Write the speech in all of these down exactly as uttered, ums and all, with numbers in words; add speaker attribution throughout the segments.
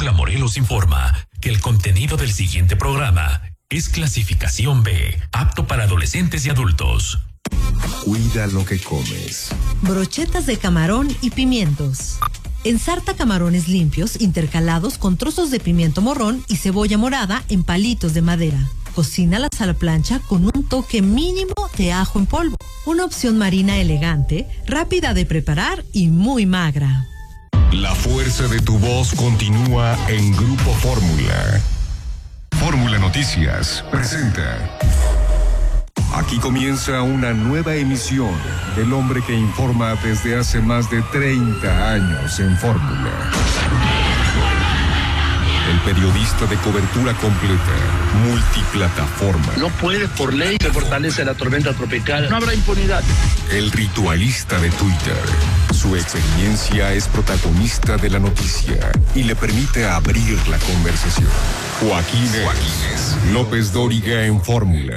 Speaker 1: Fórmula Morelos informa que el contenido del siguiente programa es clasificación B, apto para adolescentes y adultos.
Speaker 2: Cuida lo que comes.
Speaker 3: Brochetas de camarón y pimientos. Ensarta camarones limpios intercalados con trozos de pimiento morrón y cebolla morada en palitos de madera. Cocínalas a la plancha con un toque mínimo de ajo en polvo. Una opción marina elegante, rápida de preparar y muy magra.
Speaker 2: La fuerza de tu voz continúa en Grupo Fórmula. Fórmula Noticias presenta. Aquí comienza una nueva emisión del hombre que informa desde hace más de treinta años en Fórmula. El periodista de cobertura completa, multiplataforma.
Speaker 4: No puede, por ley, se fortalece la tormenta tropical. No habrá impunidad.
Speaker 2: El ritualista de Twitter. Su experiencia es protagonista de la noticia y le permite abrir la conversación. Joaquín, Joaquín López Dóriga en Fórmula.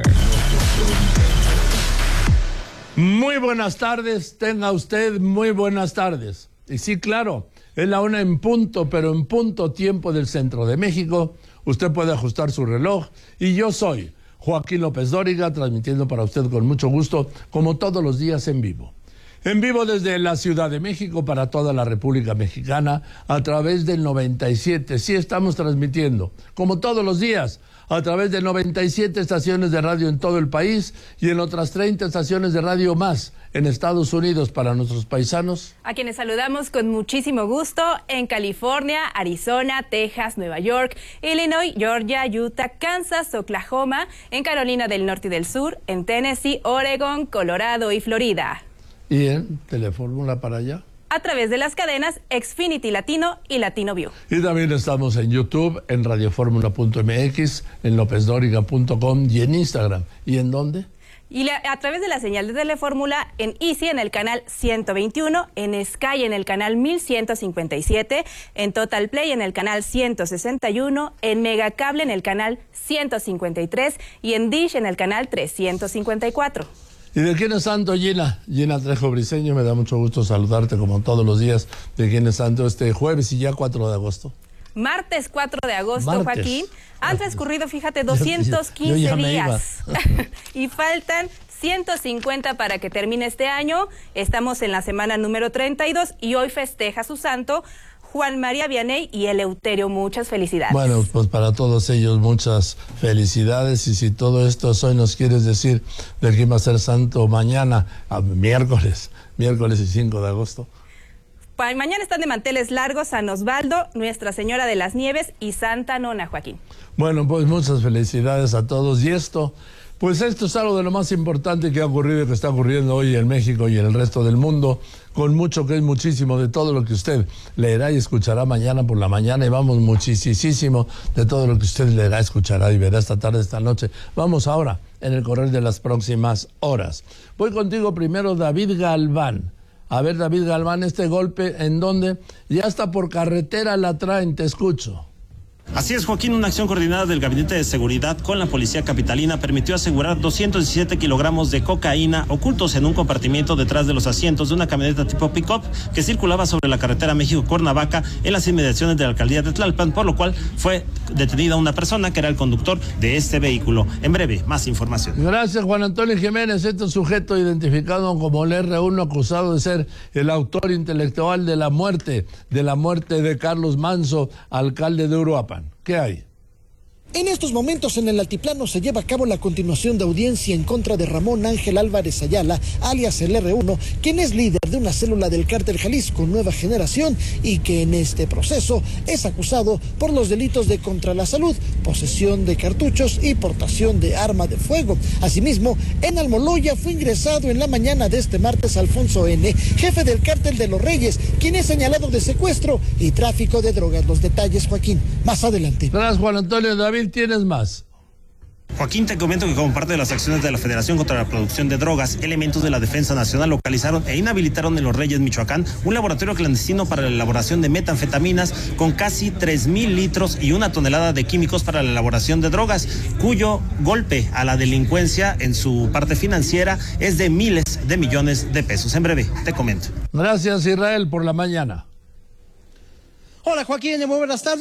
Speaker 5: Muy buenas tardes, tenga usted muy buenas tardes. Y sí, claro, es la una en punto, pero en punto tiempo del centro de México. Usted puede ajustar su reloj y yo soy Joaquín López Dóriga, transmitiendo para usted con mucho gusto, como todos los días en vivo. En vivo desde la Ciudad de México para toda la República Mexicana a través del noventa y siete. Sí, estamos transmitiendo, como todos los días, a través de noventa y siete estaciones de radio en todo el país y en otras treinta estaciones de radio más en Estados Unidos para nuestros paisanos.
Speaker 6: A quienes saludamos con muchísimo gusto en California, Arizona, Texas, Nueva York, Illinois, Georgia, Utah, Kansas, Oklahoma, en Carolina del Norte y del Sur, en Tennessee, Oregon, Colorado y Florida.
Speaker 5: ¿Y en Telefórmula para allá?
Speaker 6: A través de las cadenas Xfinity Latino y Latino View.
Speaker 5: Y también estamos en YouTube, en radioformula punto m x, en lópez dóriga punto com y en Instagram. ¿Y en dónde?
Speaker 6: Y la, a través de la señal de Telefórmula en Easy en el canal ciento veintiuno, en Sky en el canal mil ciento cincuenta y siete, en Total Play en el canal ciento sesenta y uno, en Megacable en el canal ciento cincuenta y tres y en Dish en el canal trescientos cincuenta y cuatro.
Speaker 5: ¿Y de quién es santo, Gina? Gina Trejo Briceño, me da mucho gusto saludarte como todos los días. ¿De quién es santo este jueves y ya cuatro de agosto?
Speaker 6: Martes cuatro de agosto,
Speaker 5: Martes.
Speaker 6: Joaquín. Han transcurrido, fíjate, doscientos quince
Speaker 5: yo, yo
Speaker 6: días. Y faltan ciento cincuenta para que termine este año. Estamos en la semana número treinta y dos y hoy festeja su santo Juan María Vianney y Eleuterio. Muchas felicidades.
Speaker 5: Bueno, pues para todos ellos muchas felicidades. Y si todo esto hoy nos quieres decir de quién va a ser santo mañana, a miércoles, miércoles y cinco de agosto.
Speaker 6: Para mañana están de manteles largos San Osvaldo, Nuestra Señora de las Nieves y Santa Nona, Joaquín.
Speaker 5: Bueno, pues muchas felicidades a todos. Y esto, pues esto es algo de lo más importante que ha ocurrido y que está ocurriendo hoy en México y en el resto del mundo, con mucho que es muchísimo de todo lo que usted leerá y escuchará mañana por la mañana, y vamos muchísimo de todo lo que usted leerá, escuchará y verá esta tarde, esta noche. Vamos ahora en el correr de las próximas horas. Voy contigo primero, David Galván. A ver, David Galván, este golpe, ¿en dónde? Ya hasta por carretera la traen, te escucho.
Speaker 7: Así es, Joaquín, una acción coordinada del Gabinete de Seguridad con la Policía Capitalina permitió asegurar doscientos diecisiete kilogramos de cocaína ocultos en un compartimiento detrás de los asientos de una camioneta tipo pick-up que circulaba sobre la carretera México-Cuernavaca en las inmediaciones de la alcaldía de Tlalpan, por lo cual fue detenida una persona que era el conductor de este vehículo. En breve, más información.
Speaker 5: Gracias, Juan Antonio Jiménez. Este sujeto identificado como el erre uno, acusado de ser el autor intelectual de la muerte, de la muerte de Carlos Manso, alcalde de Uruapan. ¿Qué hay?
Speaker 8: En estos momentos en el altiplano se lleva a cabo la continuación de audiencia en contra de Ramón Ángel Álvarez Ayala, alias el erre uno, quien es líder de una célula del cártel Jalisco Nueva Generación y que en este proceso es acusado por los delitos de contra la salud, posesión de cartuchos y portación de arma de fuego. Asimismo, en Almoloya fue ingresado en la mañana de este martes Alfonso N., jefe del cártel de los Reyes, quien es señalado de secuestro y tráfico de drogas. Los detalles, Joaquín, más adelante.
Speaker 5: Gracias, Juan Antonio. David, ¿tienes más?
Speaker 7: Joaquín, te comento que como parte de las acciones de la Federación contra la Producción de Drogas, elementos de la Defensa Nacional localizaron e inhabilitaron en Los Reyes, Michoacán, un laboratorio clandestino para la elaboración de metanfetaminas con casi tres mil litros y una tonelada de químicos para la elaboración de drogas, cuyo golpe a la delincuencia en su parte financiera es de miles de millones de pesos. En breve, te comento.
Speaker 5: Gracias, Israel, por la mañana.
Speaker 8: Hola, Joaquín, muy buenas tardes.